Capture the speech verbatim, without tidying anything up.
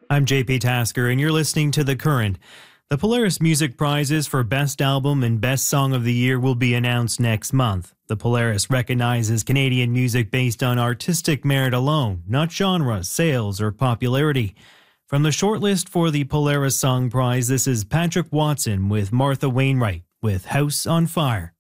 I'm J P Tasker, and you're listening to The Current. The Polaris Music Prizes for Best Album and Best Song of the Year will be announced next month. The Polaris recognizes Canadian music based on artistic merit alone, not genre, sales, or popularity. From the shortlist for the Polaris Song Prize, this is Patrick Watson with Martha Wainwright with House on Fire.